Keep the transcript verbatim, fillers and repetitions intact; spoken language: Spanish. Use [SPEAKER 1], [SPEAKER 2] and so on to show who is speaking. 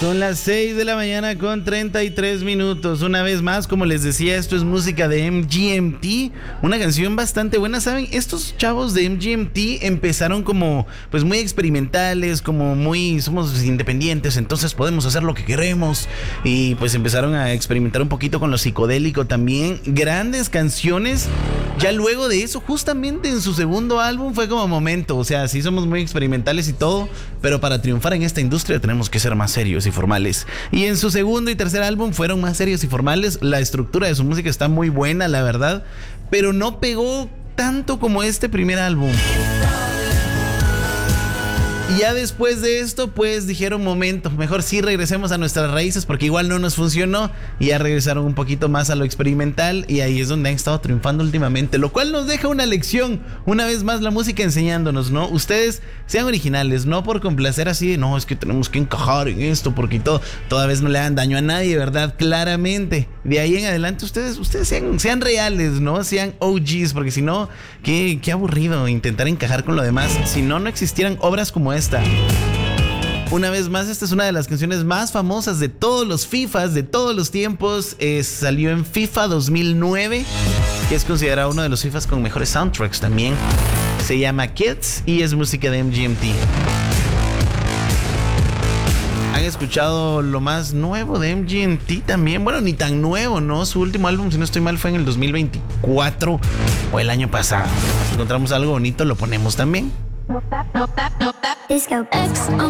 [SPEAKER 1] Son las seis de la mañana con treinta y tres minutos. Una vez más, como les decía, esto es música de M G M T. Una canción bastante buena, ¿saben? Estos chavos de M G M T empezaron como, pues, muy experimentales, como muy, somos independientes, entonces podemos hacer lo que queremos. Y pues empezaron a experimentar un poquito con lo psicodélico también. Grandes canciones. Ya luego de eso, justamente en su segundo álbum, fue como momento. O sea, sí somos muy experimentales y todo, pero para triunfar en esta industria tenemos que ser más serios y formales. Y en su segundo y tercer álbum fueron más serios y formales. La estructura de su música está muy buena, la verdad, pero no pegó tanto como este primer álbum. Y ya después de esto, pues dijeron, momento, mejor sí regresemos a nuestras raíces, porque igual no nos funcionó. Y ya regresaron un poquito más a lo experimental, y ahí es donde han estado triunfando últimamente, lo cual nos deja una lección. Una vez más la música enseñándonos, ¿no? Ustedes sean originales, no por complacer así de, no, es que tenemos que encajar en esto, porque todo, toda vez no le hagan daño a nadie, ¿verdad? Claramente. De ahí en adelante ustedes, ustedes sean, sean reales, ¿no? Sean O Gs, porque si no, qué, qué aburrido intentar encajar con lo demás. Si no, no existieran obras como esta. Una vez más, esta es una de las canciones más famosas de todos los FIFAs, de todos los tiempos. Eh, salió en FIFA dos mil nueve, que es considerado uno de los FIFAs con mejores soundtracks también. Se llama Kids y es música de M G M T. ¿Han escuchado lo más nuevo de M G M T también? Bueno, ni tan nuevo, ¿no? Su último álbum, si no estoy mal, fue en el dos mil veinticuatro o el año pasado. Si encontramos algo bonito, lo ponemos también.
[SPEAKER 2] Disco X on